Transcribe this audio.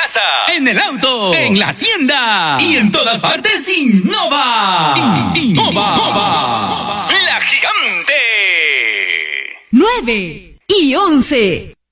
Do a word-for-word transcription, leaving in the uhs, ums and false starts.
casa, en el auto, en la tienda y en todas partes. Innova. Innova. La Gigante. nueve y once.